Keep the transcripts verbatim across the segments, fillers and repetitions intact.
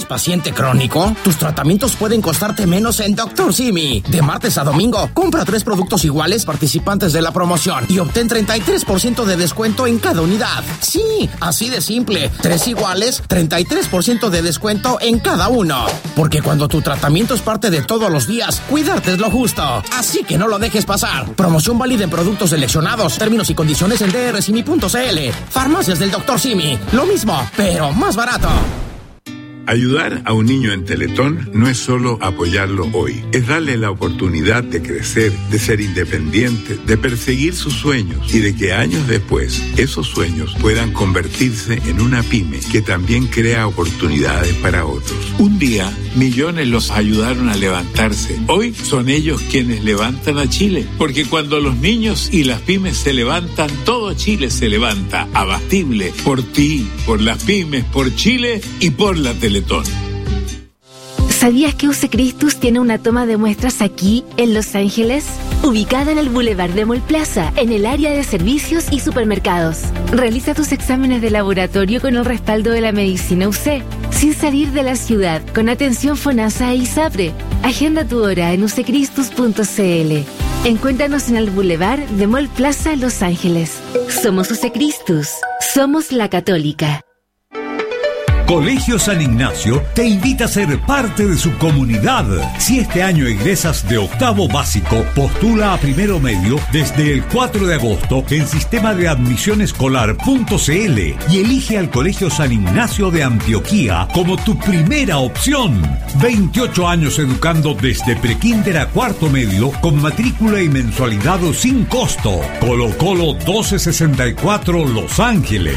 paciente crónico? Tus tratamientos pueden costarte menos en doctor Simi. De martes a domingo, compra tres productos iguales participantes de la promoción y obtén treinta y tres por ciento de descuento en cada unidad. Sí, así de simple. Tres iguales, treinta y tres por ciento de descuento en cada uno. Porque cuando tu tratamiento es parte de todos los días, cuidarte es lo justo. Así que no lo dejes pasar. Promoción válida en productos seleccionados. Términos y condiciones en d r simi punto c l. Farmacias del doctor Simi. Lo mismo, pero más barato. Ayudar a un niño en Teletón no es solo apoyarlo hoy, es darle la oportunidad de crecer, de ser independiente, de perseguir sus sueños y de que años después esos sueños puedan convertirse en una pyme que también crea oportunidades para otros. Un día, millones los ayudaron a levantarse. Hoy son ellos quienes levantan a Chile, porque cuando los niños y las pymes se levantan, todo Chile se levanta. Abatible por ti, por las pymes, por Chile y por la Teletón. ¿Sabías que U C Christus tiene una toma de muestras aquí, en Los Ángeles? Ubicada en el Boulevard de Mall Plaza, en el área de servicios y supermercados. Realiza tus exámenes de laboratorio con el respaldo de la medicina U C, sin salir de la ciudad, con atención FONASA e ISAPRE. Agenda tu hora en u c christus punto c l. Encuéntranos en el Boulevard de Mall Plaza, Los Ángeles. Somos U C Christus. Somos la Católica. Colegio San Ignacio te invita a ser parte de su comunidad. Si este año egresas de octavo básico, postula a primero medio desde el cuatro de agosto en sistema de admisión escolar punto c l y elige al Colegio San Ignacio de Antioquía como tu primera opción. veintiocho años educando desde prekinder a cuarto medio con matrícula y mensualidad sin costo. Colo Colo doce sesenta y cuatro Los Ángeles.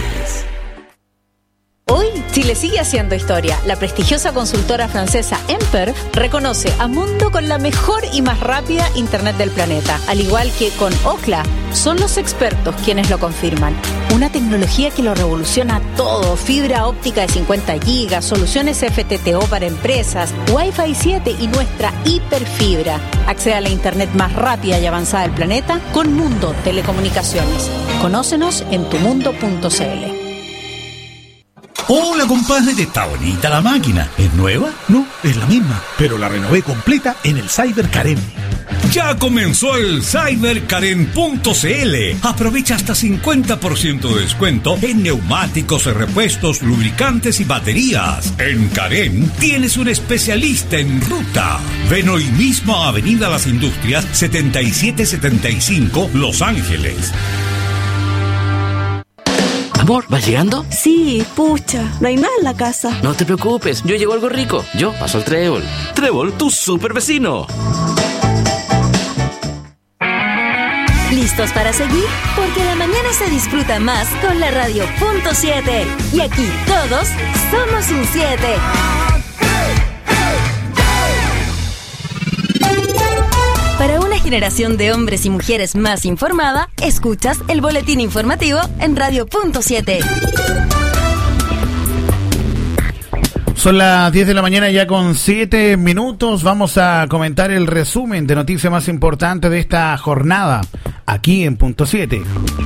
Hoy, Chile sigue haciendo historia. La prestigiosa consultora francesa Emper reconoce a Mundo con la mejor y más rápida internet del planeta. Al igual que con Ookla, son los expertos quienes lo confirman. Una tecnología que lo revoluciona todo. Fibra óptica de cincuenta gigas, soluciones F T T O para empresas, Wi-Fi siete y nuestra hiperfibra. Accede a la internet más rápida y avanzada del planeta con Mundo Telecomunicaciones. Conócenos en tu mundo punto c l. Hola, compadre, está bonita la máquina. ¿Es nueva? No, es la misma, pero la renové completa en el Cyber Karen. Ya comenzó el cyber karen punto c l. Aprovecha hasta cincuenta por ciento de descuento en neumáticos, repuestos, lubricantes y baterías. En Karen tienes un especialista en ruta. Ven hoy mismo a Avenida Las Industrias setenta y siete setenta y cinco, Los Ángeles. Amor, ¿vas llegando? Sí, pucha, no hay nada en la casa. No te preocupes, yo llevo algo rico. Yo paso al Trébol. Trébol, tu super vecino. ¿Listos para seguir? Porque la mañana se disfruta más con la radio punto siete. Y aquí todos somos un siete. Para una generación de hombres y mujeres más informada, escuchas el boletín informativo en radio punto siete. Son las diez de la mañana ya con siete minutos. Vamos a comentar el resumen de noticias más importantes de esta jornada aquí en Punto siete.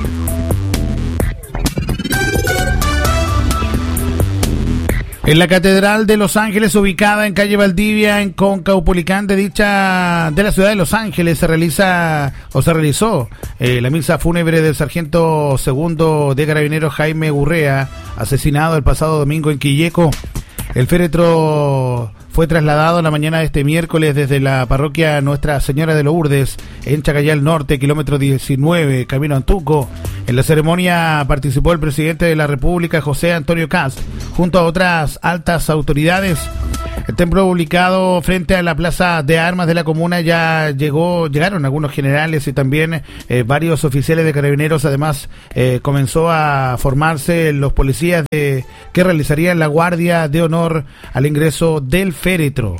En la Catedral de Los Ángeles, ubicada en calle Valdivia, en Concaupolicán, de dicha de la ciudad de Los Ángeles, se realiza o se realizó eh, la misa fúnebre del sargento segundo de Carabineros Jaime Gurrea, asesinado el pasado domingo en Quilleco. El féretro fue trasladado la mañana de este miércoles desde la parroquia Nuestra Señora de Lourdes, en Chacayal Norte, kilómetro diecinueve, camino a Antuco. En la ceremonia participó el presidente de la República, José Antonio Kast, junto a otras altas autoridades. El templo ubicado frente a la plaza de armas de la comuna ya llegó, llegaron algunos generales y también eh, varios oficiales de carabineros. Además, eh, comenzó a formarse los policías de, que realizarían la guardia de honor al ingreso del féretro.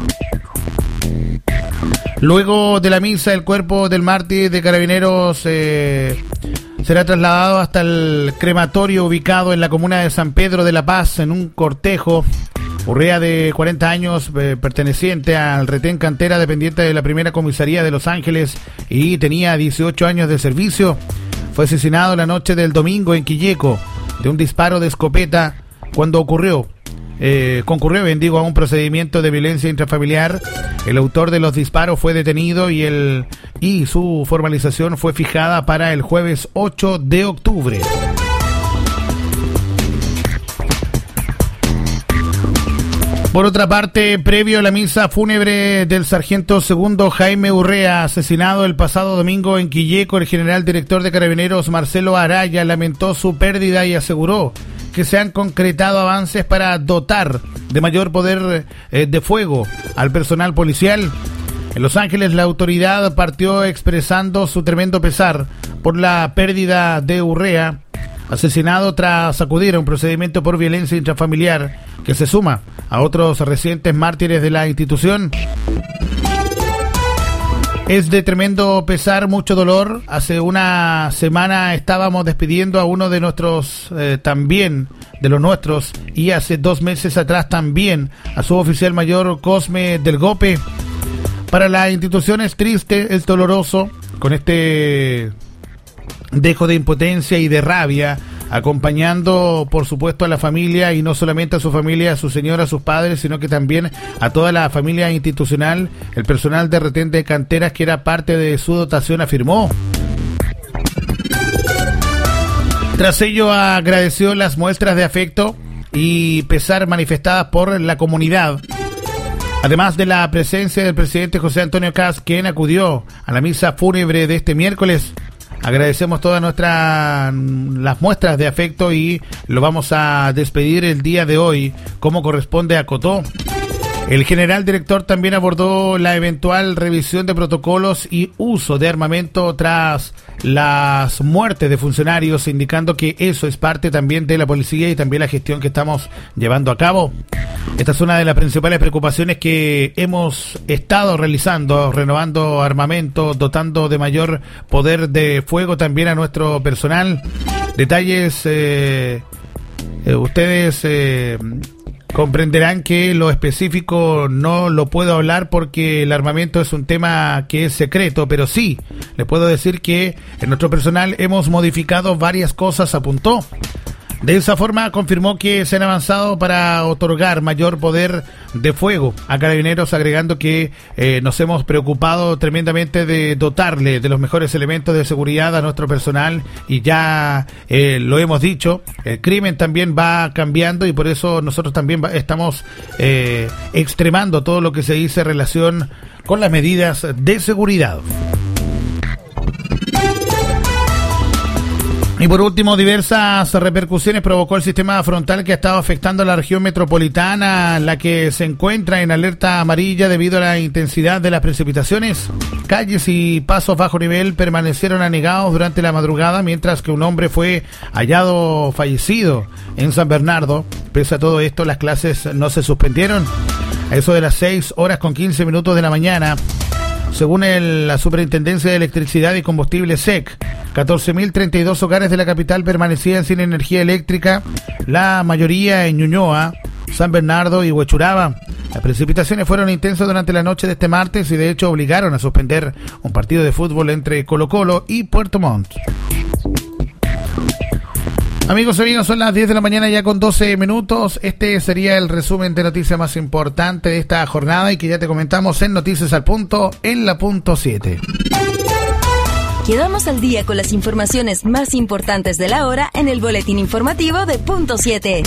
Luego de la misa, el cuerpo del mártir de carabineros eh, será trasladado hasta el crematorio ubicado en la comuna de San Pedro de la Paz en un cortejo. Urrea, de cuarenta años, eh, perteneciente al retén Cantera, dependiente de la primera comisaría de Los Ángeles y tenía dieciocho años de servicio, fue asesinado la noche del domingo en Quilleco de un disparo de escopeta cuando ocurrió. eh, concurrió, bien digo, a un procedimiento de violencia intrafamiliar. El autor de los disparos fue detenido y, el, y su formalización fue fijada para el jueves ocho de octubre. Por otra parte, previo a la misa fúnebre del sargento segundo Jaime Urrea, asesinado el pasado domingo en Quilleco, el general director de Carabineros Marcelo Araya lamentó su pérdida y aseguró que se han concretado avances para dotar de mayor poder eh, de fuego al personal policial. En Los Ángeles, la autoridad partió expresando su tremendo pesar por la pérdida de Urrea, asesinado tras acudir a un procedimiento por violencia intrafamiliar que se suma a otros recientes mártires de la institución. Es de tremendo pesar, mucho dolor. Hace una semana estábamos despidiendo a uno de nuestros, eh, también, de los nuestros, y hace dos meses atrás también a su oficial mayor Cosme del Gope. Para la institución es triste, es doloroso, con este dejo de impotencia y de rabia, acompañando por supuesto a la familia, y no solamente a su familia, a su señora, a sus padres, sino que también a toda la familia institucional. El personal de retén de canteras, que era parte de su dotación, afirmó. Tras ello, agradeció las muestras de afecto y pesar manifestadas por la comunidad, además de la presencia del presidente José Antonio Kast, quien acudió a la misa fúnebre de este miércoles. Agradecemos todas nuestras las muestras de afecto y lo vamos a despedir el día de hoy como corresponde, acotó. El general director también abordó la eventual revisión de protocolos y uso de armamento tras las muertes de funcionarios, indicando que eso es parte también de la policía y también la gestión que estamos llevando a cabo. Esta es una de las principales preocupaciones que hemos estado realizando, renovando armamento, dotando de mayor poder de fuego también a nuestro personal. Detalles, eh, eh, ustedes eh, comprenderán que lo específico no lo puedo hablar porque el armamento es un tema que es secreto, pero sí les puedo decir que en nuestro personal hemos modificado varias cosas, apuntó. De esa forma confirmó que se han avanzado para otorgar mayor poder de fuego a Carabineros, agregando que eh, nos hemos preocupado tremendamente de dotarle de los mejores elementos de seguridad a nuestro personal, y ya eh, lo hemos dicho, el crimen también va cambiando y por eso nosotros también va, estamos eh, extremando todo lo que se dice en relación con las medidas de seguridad. Y por último, diversas repercusiones provocó el sistema frontal que ha estado afectando a la región metropolitana, la que se encuentra en alerta amarilla debido a la intensidad de las precipitaciones. Calles y pasos bajo nivel permanecieron anegados durante la madrugada, mientras que un hombre fue hallado fallecido en San Bernardo. Pese a todo esto, las clases no se suspendieron. A eso de las seis horas con quince minutos de la mañana, según el, la Superintendencia de Electricidad y Combustible S E C, catorce mil treinta y dos hogares de la capital permanecían sin energía eléctrica, la mayoría en Ñuñoa, San Bernardo y Huechuraba. Las precipitaciones fueron intensas durante la noche de este martes y de hecho obligaron a suspender un partido de fútbol entre Colo-Colo y Puerto Montt. Amigos y amigas, son las diez de la mañana ya con doce minutos. Este sería el resumen de noticias más importante de esta jornada y que ya te comentamos en Noticias al Punto, en la punto siete. Quedamos al día con las informaciones más importantes de la hora en el boletín informativo de Punto siete.